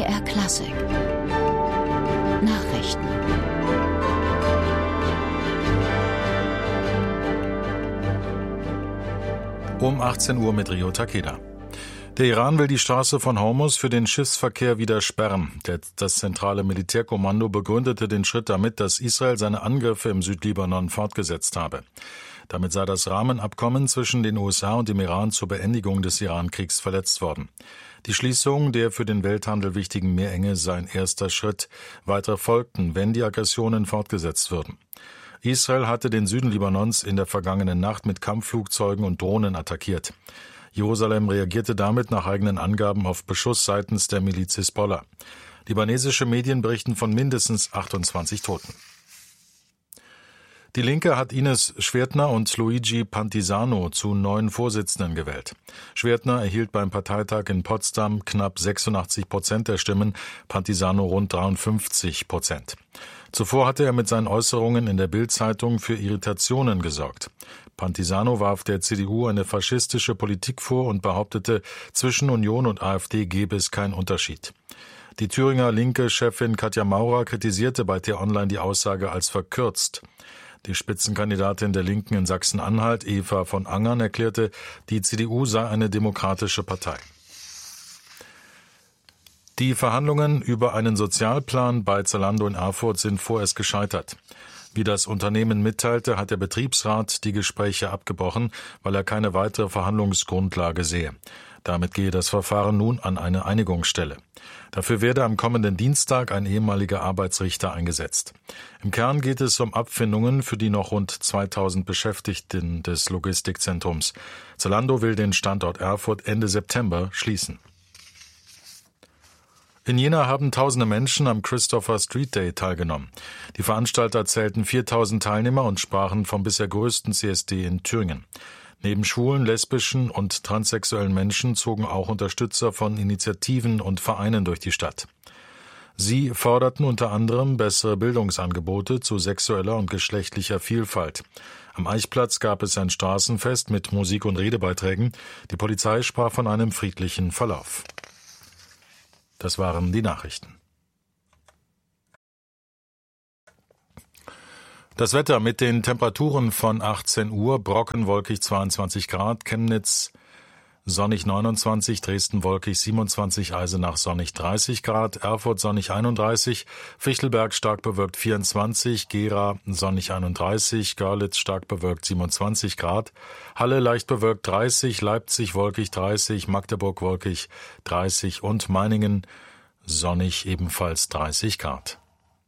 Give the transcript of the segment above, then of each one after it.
MDR Klassik Nachrichten. Um 18 Uhr mit Rio Takeda. Der Iran will die Straße von Hormuz für den Schiffsverkehr wieder sperren. Das zentrale Militärkommando begründete den Schritt damit, dass Israel seine Angriffe im Südlibanon fortgesetzt habe. Damit sei das Rahmenabkommen zwischen den USA und dem Iran zur Beendigung des Iran-Kriegs verletzt worden. Die Schließung der für den Welthandel wichtigen Meerenge sei ein erster Schritt. Weitere folgten, wenn die Aggressionen fortgesetzt würden. Israel hatte den Süden Libanons in der vergangenen Nacht mit Kampfflugzeugen und Drohnen attackiert. Jerusalem reagierte damit nach eigenen Angaben auf Beschuss seitens der Miliz Hisbollah. Libanesische Medien berichten von mindestens 28 Toten. Die Linke hat Ines Schwertner und Luigi Pantisano zu neuen Vorsitzenden gewählt. Schwertner erhielt beim Parteitag in Potsdam knapp 86% der Stimmen, Pantisano rund 53%. Zuvor hatte er mit seinen Äußerungen in der Bild-Zeitung für Irritationen gesorgt. Pantisano warf der CDU eine faschistische Politik vor und behauptete, zwischen Union und AfD gebe es keinen Unterschied. Die Thüringer linke Chefin Katja Maurer kritisierte bei T-Online die Aussage als verkürzt. Die Spitzenkandidatin der Linken in Sachsen-Anhalt, Eva von Angern, erklärte, die CDU sei eine demokratische Partei. Die Verhandlungen über einen Sozialplan bei Zalando in Erfurt sind vorerst gescheitert. Wie das Unternehmen mitteilte, hat der Betriebsrat die Gespräche abgebrochen, weil er keine weitere Verhandlungsgrundlage sehe. Damit gehe das Verfahren nun an eine Einigungsstelle. Dafür werde am kommenden Dienstag ein ehemaliger Arbeitsrichter eingesetzt. Im Kern geht es um Abfindungen für die noch rund 2000 Beschäftigten des Logistikzentrums. Zalando will den Standort Erfurt Ende September schließen. In Jena haben tausende Menschen am Christopher Street Day teilgenommen. Die Veranstalter zählten 4000 Teilnehmer und sprachen vom bisher größten CSD in Thüringen. Neben schwulen, lesbischen und transsexuellen Menschen zogen auch Unterstützer von Initiativen und Vereinen durch die Stadt. Sie forderten unter anderem bessere Bildungsangebote zu sexueller und geschlechtlicher Vielfalt. Am Eichplatz gab es ein Straßenfest mit Musik- und Redebeiträgen. Die Polizei sprach von einem friedlichen Verlauf. Das waren die Nachrichten. Das Wetter mit den Temperaturen von 18 Uhr, Brocken wolkig 22 Grad, Chemnitz sonnig 29, Dresden wolkig 27, Eisenach sonnig 30 Grad, Erfurt sonnig 31, Fichtelberg stark bewölkt 24, Gera sonnig 31, Görlitz stark bewölkt 27 Grad, Halle leicht bewölkt 30, Leipzig wolkig 30, Magdeburg wolkig 30 und Meiningen sonnig ebenfalls 30 Grad.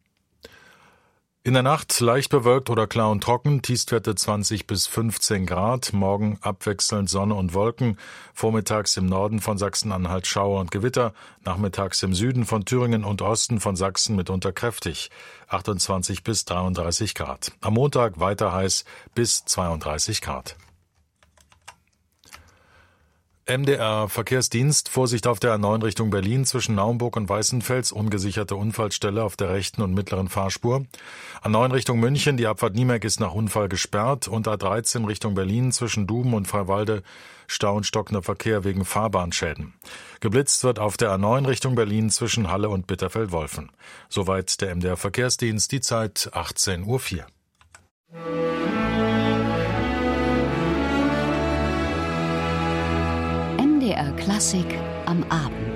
In der Nacht leicht bewölkt oder klar und trocken, Tiefstwerte 20 bis 15 Grad, morgen abwechselnd Sonne und Wolken, vormittags im Norden von Sachsen-Anhalt Schauer und Gewitter, nachmittags im Süden von Thüringen und Osten von Sachsen mitunter kräftig, 28 bis 33 Grad. Am Montag weiter heiß bis 32 Grad. MDR Verkehrsdienst, Vorsicht auf der A9 Richtung Berlin zwischen Naumburg und Weißenfels, ungesicherte Unfallstelle auf der rechten und mittleren Fahrspur. A9 Richtung München, die Abfahrt Niemerk ist nach Unfall gesperrt und A13 Richtung Berlin zwischen Duben und Freiwalde, Stau und stockender Verkehr wegen Fahrbahnschäden. Geblitzt wird auf der A9 Richtung Berlin zwischen Halle und Bitterfeld-Wolfen. Soweit der MDR Verkehrsdienst, die Zeit 18:04 Uhr. MDR Klassik am Abend.